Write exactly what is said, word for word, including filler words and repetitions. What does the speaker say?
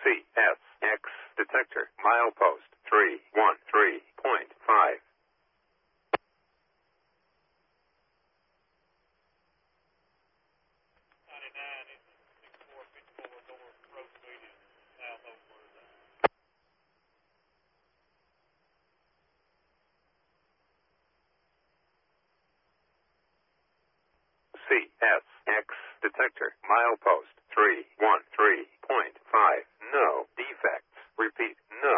C S X detector, milepost three one three point five. ninety-nine is sixty-four fifty-four North Road Median, south over C S X detector, milepost three one three point five. No defects. Repeat, no